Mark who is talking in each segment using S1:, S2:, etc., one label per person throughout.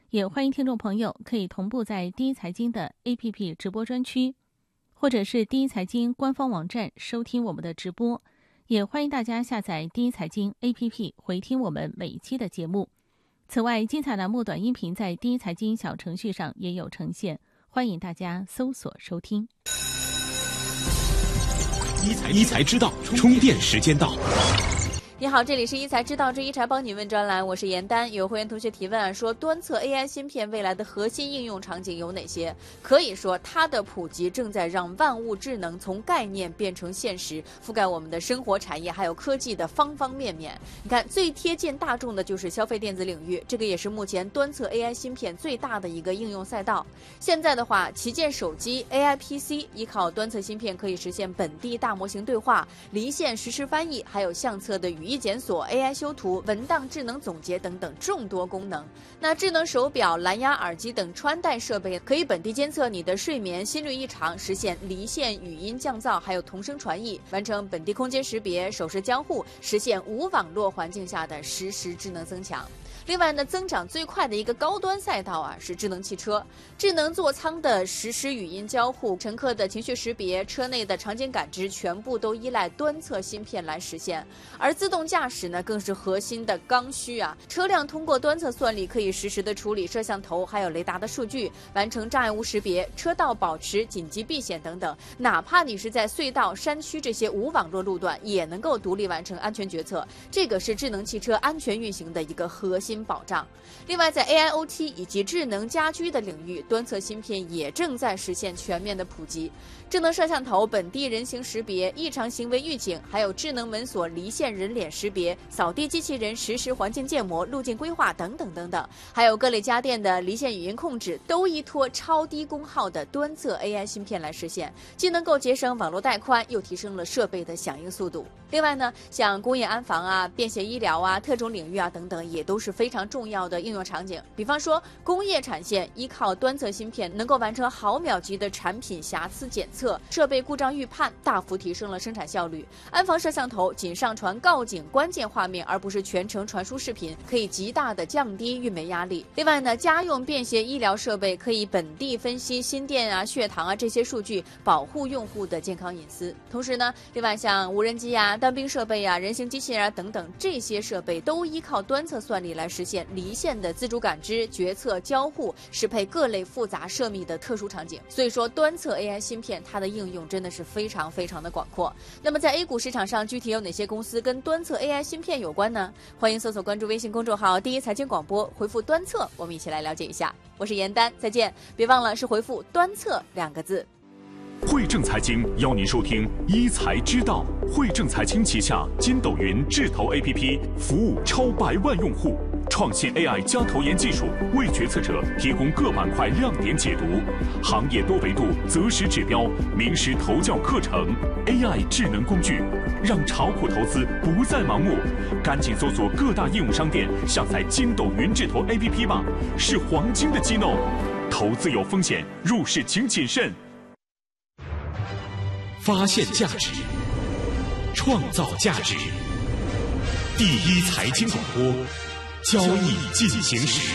S1: 也欢迎听众朋友可以同步在第一财经的 APP 直播专区，或者是第一财经官方网站收听我们的直播。也欢迎大家下载第一财经 APP 回听我们每一期的节目。此外，精彩栏目短音频在第一财经小程序上也有呈现，欢迎大家搜索收听。
S2: 一财知道，充电时间到。
S3: 你好，这里是一财知道之一财帮你问专栏，我是严丹。有会员同学提问说，端测 AI 芯片未来的核心应用场景有哪些？可以说，它的普及正在让万物智能从概念变成现实，覆盖我们的生活产业还有科技的方方面面。你看，最贴近大众的就是消费电子领域，这个也是目前端测 AI 芯片最大的一个应用赛道。现在的话，旗舰手机 AI PC 依靠端测芯片可以实现本地大模型对话、离线实时翻译，还有相册的语义检索、AI 修图、文档智能总结等等众多功能。那智能手表、蓝牙耳机等穿戴设备可以本地监测你的睡眠、心率异常，实现离线语音降噪，还有同声传译，完成本地空间识别、手势交互，实现无网络环境下的实时智能增强。另外呢，增长最快的一个高端赛道是智能汽车，智能座舱的实时语音交互、乘客的情绪识别、车内的场景感知，全部都依赖端测芯片来实现。而自动驾驶呢，更是核心的刚需车辆通过端测算力可以实时的处理摄像头还有雷达的数据，完成障碍物识别、车道保持、紧急避险等等。哪怕你是在隧道、山区这些无网络路段，也能够独立完成安全决策。这个是智能汽车安全运行的一个核心保障。另外，在 AIoT 以及智能家居的领域，端测芯片也正在实现全面的普及。智能摄像头本地人形识别、异常行为预警，还有智能门锁离线人脸识别、扫地机器人实时环境建模、路径规划等等等等，还有各类家电的离线语音控制，都依托超低功耗的端测 AI 芯片来实现，既能够节省网络带宽，又提升了设备的响应速度。另外呢，像工业安防便携医疗特种领域等等，也都是非常重要的应用场景。比方说，工业产线依靠端测芯片，能够完成毫秒级的产品瑕疵检测、设备故障预判，大幅提升了生产效率。安防摄像头仅上传告警关键画面，而不是全程传输视频，可以极大的降低运煤压力。另外呢，家用便携医疗设备可以本地分析心电血糖这些数据，保护用户的健康隐私。同时呢，另外像无人机单兵设备人形机器人等等，这些设备都依靠端测算力来实现离线的自主感知、决策、交互，适配各类复杂涉密的特殊场景。所以说，端测 AI 芯片它的应用真的是非常非常的广阔。那么在 A 股市场上，具体有哪些公司跟端测 AI 芯片有关呢？欢迎搜索关注微信公众号第一财经广播，回复端测，我们一起来了解一下。我是严丹，再见。别忘了是回复端测2个字。
S2: 汇正财经邀您收听一财知道。汇正财经旗下筋斗云智投 APP 服务超100万用户，创新 AI 加投研技术，为决策者提供各板块亮点解读，行业多维度择时指标，名师投教课程 ，AI 智能工具，让炒股投资不再盲目。赶紧搜索各大应用商店，下载筋斗云智投 APP 吧，是黄金的机能。投资有风险，入市请谨慎。发现价值，创造价值。第一财经广播，交易进行时。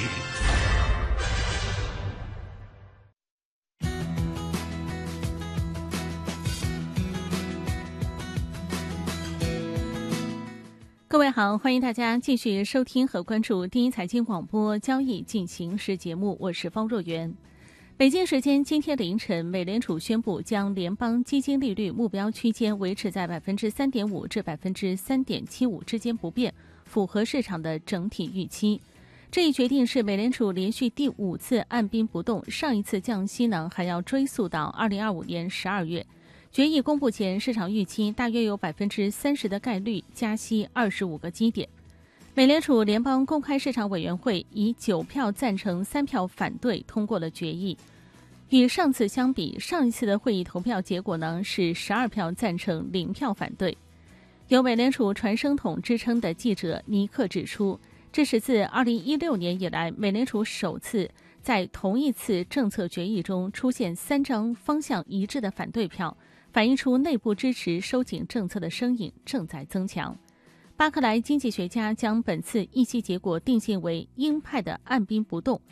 S1: 各位好，欢迎大家继续收听和关注第一财经广播交易进行时节目，我是方若媛。北京时间今天凌晨，美联储宣布将联邦基金利率目标区间维持在3.5%至3.75%之间不变，符合市场的整体预期。这一决定是美联储连续第5次按兵不动，上一次降息呢还要追溯到2025年12月。决议公布前，市场预期大约有30%的概率加息25个基点。美联储联邦公开市场委员会以9票赞成3票反对通过了决议。与上次相比，上一次的会议投票结果呢是12票赞成0票反对。有美联储传声筒之称的记者尼克指出，这是自2016年以来美联储首次在同一次政策决议中出现3张方向一致的反对票，反映出内部支持收紧政策的声音正在增强。巴克莱经济学家将本次议息结果定性为鹰派的按兵不动，